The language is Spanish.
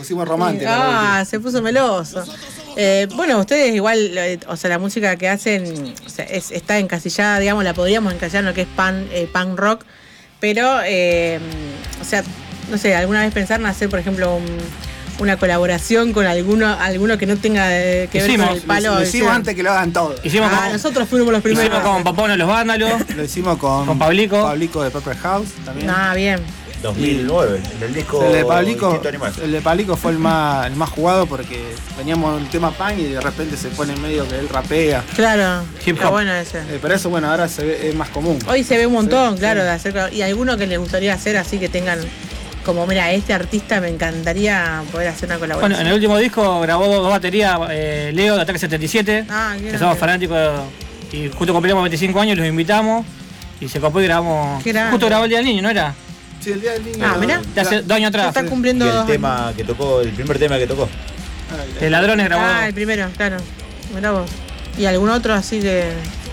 pusimos románticos. Se puso meloso. Bueno, ustedes igual, o sea, la música que hacen, o sea, está encasillada, digamos, la podríamos encasillar en lo que es punk rock, pero, o sea, no sé, ¿alguna vez pensaron hacer, por ejemplo, una colaboración con alguno que no tenga que ver con el palo? Lo hicimos antes que lo hagan todos. Nosotros fuimos los primeros. Hicimos con Popón los Vándalos. Lo hicimos con Pablico. Pablico de Pepper House también. Bien. 2009, en el disco el de Animal. El de Pablico fue el más jugado porque veníamos en un tema punk y de repente se pone en medio que él rapea. Claro, está bueno ese. Pero eso, bueno, ahora es más común. Hoy se ve un montón, claro, de hacer. Y alguno que les gustaría hacer así que tengan. Como, mira, este artista me encantaría poder hacer una colaboración. Bueno, en el último disco grabó dos baterías, Leo de Ataque 77, que somos fanáticos y justo cumplimos 25 años, los invitamos y se copó y grabamos. Justo grabó el Día del Niño, ¿no era? Sí, el Día del Niño. Mirá. De hace 2 años atrás. Está cumpliendo. Y el tema que tocó, el primer tema que tocó. De Ladrones grabó. El primero, claro. Mirá vos. ¿Y algún otro así que